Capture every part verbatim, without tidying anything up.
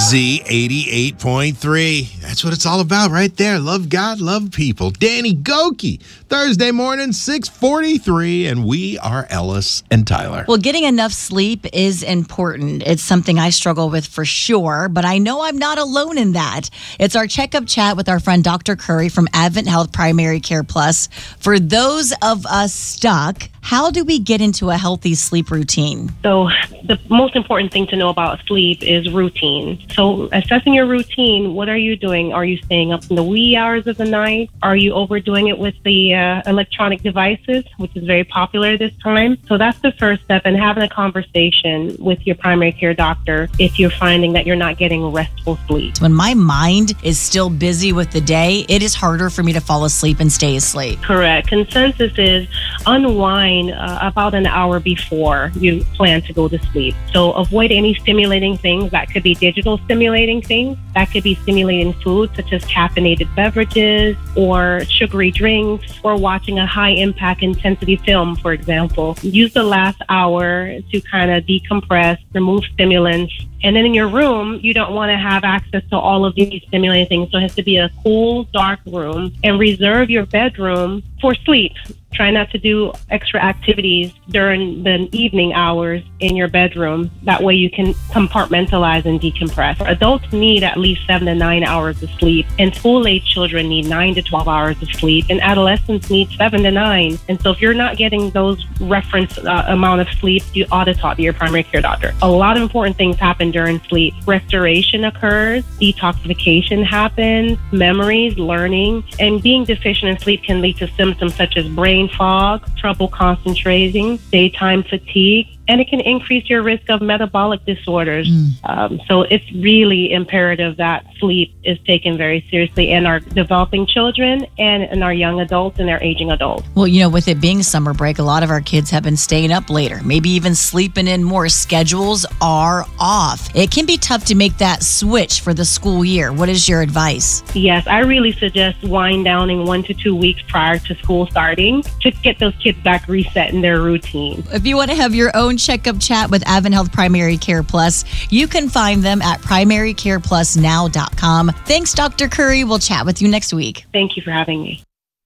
Z eighty-eight point three. That's what it's all about right there. Love God, love people. Danny Goki, Thursday morning, six forty-three, and we are Ellis and Tyler. Well, getting enough sleep is important. It's something I struggle with for sure, but I know I'm not alone in that. It's our checkup chat with our friend Doctor Curry from Advent Health Primary Care Plus. For those of us stuck, how do we get into a healthy sleep routine? So the most important thing to know about sleep is routine. So assessing your routine, what are you doing? Are you staying up in the wee hours of the night? Are you overdoing it with the uh, electronic devices, which is very popular this time? So that's the first step, and having a conversation with your primary care doctor if you're finding that you're not getting restful sleep. When my mind is still busy with the day, it is harder for me to fall asleep and stay asleep. Correct. Consensus is unwind uh, about an hour before you plan to go to sleep. So avoid any stimulating things. That could be digital stimulating things. That could be stimulating foods such as caffeinated beverages or sugary drinks, or watching a high impact intensity film, for example. Use the last hour to kind of decompress, remove stimulants. And then in your room, you don't want to have access to all of these stimulating things. So it has to be a cool, dark room, and reserve your bedroom for sleep. Try not to do extra activities during the evening hours in your bedroom. That way you can compartmentalize and decompress. Adults need at least seven to nine hours of sleep, and school-age children need nine to twelve hours of sleep, and adolescents need seven to nine. And so if you're not getting those reference uh, amount of sleep, you ought to talk to your primary care doctor. A lot of important things happen during sleep. Restoration occurs, detoxification happens, memories, learning, and being deficient in sleep can lead to symptoms such as brain fog, trouble concentrating, daytime fatigue, and it can increase your risk of metabolic disorders. Mm. Um, so it's really imperative that sleep is taken very seriously in our developing children and in our young adults and our aging adults. Well, you know, with it being summer break, a lot of our kids have been staying up later, maybe even sleeping in more. Schedules are off. It can be tough to make that switch for the school year. What is your advice? Yes, I really suggest wind down in one to two weeks prior to school starting to get those kids back reset in their routine. If you want to have your own checkup chat with Advent Health Primary Care Plus, you can find them at primary care plus now dot com. Thanks, Doctor Curry. We'll chat with you next week. Thank you for having me.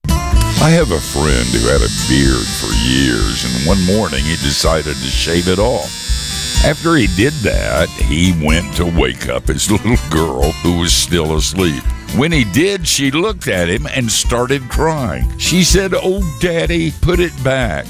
I have a friend who had a beard for years, and one morning he decided to shave it off. After he did that, he went to wake up his little girl who was still asleep. When he did, she looked at him and started crying. She said, "Oh, Daddy, put it back."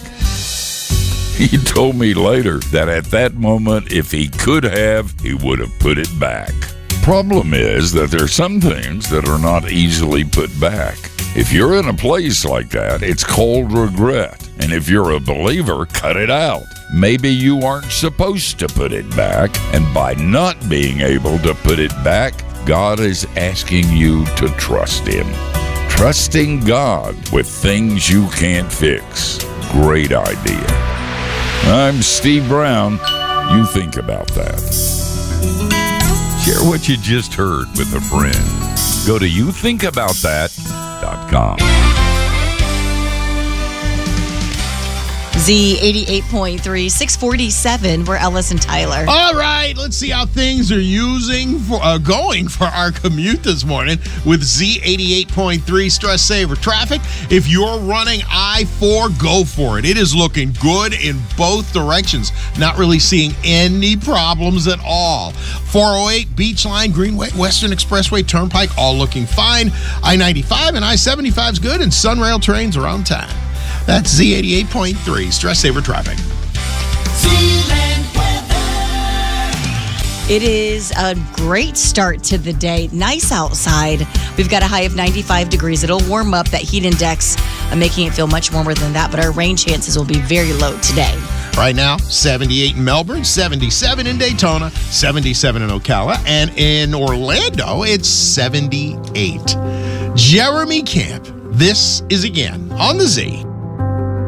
He told me later that at that moment, if he could have, he would have put it back. Problem is that there are some things that are not easily put back. If you're in a place like that, it's called regret. And if you're a believer, cut it out. Maybe you aren't supposed to put it back, and by not being able to put it back, God is asking you to trust Him. Trusting God with things you can't fix. Great idea. I'm Steve Brown. You think about that. Share what you just heard with a friend. Go to you think about that dot com. Z eighty-eight point three, six forty-seven. We're Ellis and Tyler. All right, let's see how things are using for uh, going for our commute this morning with Z eighty-eight point three Stress Saver Traffic. If you're running I four, go for it. It is looking good in both directions. Not really seeing any problems at all. four oh eight, Beachline, Greenway, Western Expressway, Turnpike, all looking fine. I ninety-five and I seventy-five is good, and Sunrail trains are on time. That's Z eighty-eight point three, Stress Saver Traffic. It is a great start to the day. Nice outside. We've got a high of ninety-five degrees. It'll warm up. That heat index, uh, making it feel much warmer than that, but our rain chances will be very low today. Right now, seventy-eight in Melbourne, seventy-seven in Daytona, seventy-seven in Ocala, and in Orlando, it's seventy-eight. Jeremy Camp, this is again on the Z.